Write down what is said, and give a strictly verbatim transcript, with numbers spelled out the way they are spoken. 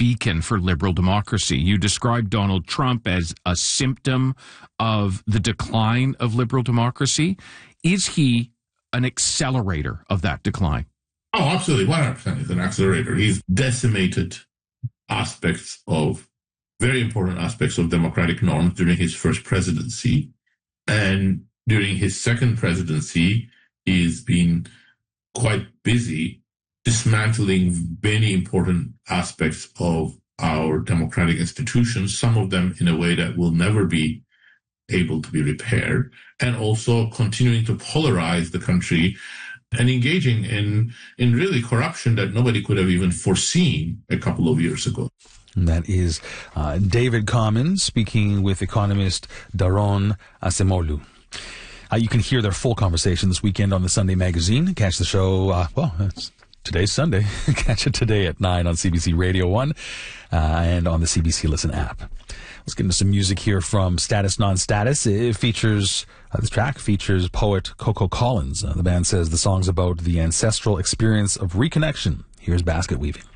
beacon for liberal democracy. You described Donald Trump as a symptom of the decline of liberal democracy. Is he an accelerator of that decline? Oh, absolutely. one hundred percent is an accelerator. He's decimated aspects of, very important aspects of democratic norms during his first presidency. And during his second presidency, he's been quite busy dismantling many important aspects of our democratic institutions, some of them in a way that will never be able to be repaired, and also continuing to polarize the country and engaging in, in really corruption that nobody could have even foreseen a couple of years ago. And that is uh, David Commons speaking with economist Daron Acemoglu. Uh, you can hear their full conversation this weekend on the Sunday Magazine. Catch the show, uh, well, it's today's Sunday. Catch it today at nine on C B C Radio one uh, and on the C B C Listen app. Let's get into some music here from Status Non-Status. It features, uh, this track features poet Coco Collins. Uh, the band says the song's about the ancestral experience of reconnection. Here's Basket Weaving.